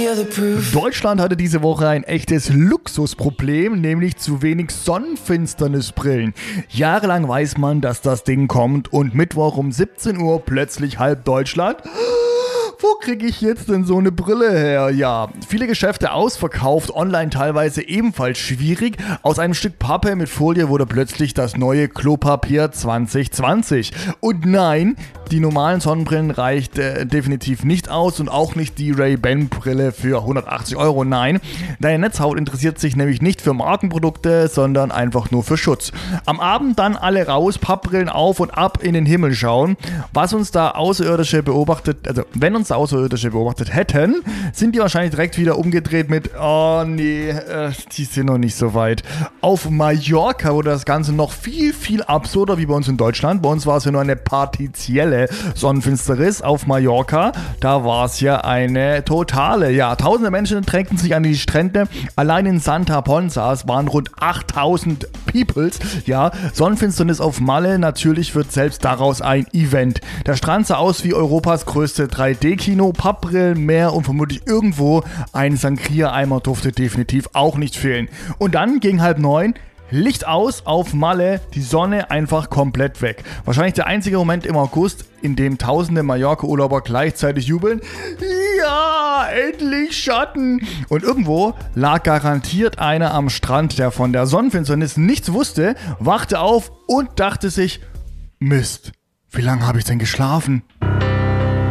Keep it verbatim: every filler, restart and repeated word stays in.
Deutschland hatte diese Woche ein echtes Luxusproblem, nämlich zu wenig Sonnenfinsternisbrillen. Jahrelang weiß man, dass das Ding kommt und Mittwoch um siebzehn Uhr plötzlich halb Deutschland. Wo kriege ich jetzt denn so eine Brille her? Ja, viele Geschäfte ausverkauft, online teilweise ebenfalls schwierig. Aus einem Stück Pappe mit Folie wurde plötzlich das neue Klopapier zwanzig zwanzig. Und nein, die normalen Sonnenbrillen reicht äh, definitiv nicht aus und auch nicht die Ray-Ban-Brille für hundertachtzig Euro. Nein, deine Netzhaut interessiert sich nämlich nicht für Markenprodukte, sondern einfach nur für Schutz. Am Abend dann alle raus, Pappbrillen auf und ab in den Himmel schauen. Was uns da Außerirdische beobachtet, also wenn uns Außerirdische beobachtet hätten, sind die wahrscheinlich direkt wieder umgedreht mit oh nee, äh, die sind noch nicht so weit. Auf Mallorca wurde das Ganze noch viel, viel absurder wie bei uns in Deutschland. Bei uns war es ja nur eine partielle Sonnenfinsternis. Auf Mallorca, da war es ja eine totale. Ja, tausende Menschen drängten sich an die Strände. Allein in Santa Ponsa, es waren rund achttausend Peoples. Ja, Sonnenfinsternis auf Malle, natürlich wird selbst daraus ein Event. Der Strand sah aus wie Europas größte drei D-Kino, Pappbrillen, Meer und vermutlich irgendwo ein Sangria-Eimer durfte definitiv auch nicht fehlen. Und dann gegen halb neun Licht aus auf Malle, die Sonne einfach komplett weg. Wahrscheinlich der einzige Moment im August, in dem tausende Mallorca-Urlauber gleichzeitig jubeln. Ja, endlich Schatten! Und irgendwo lag garantiert einer am Strand, der von der Sonnenfinsternis nichts wusste, wachte auf und dachte sich, Mist, wie lange habe ich denn geschlafen?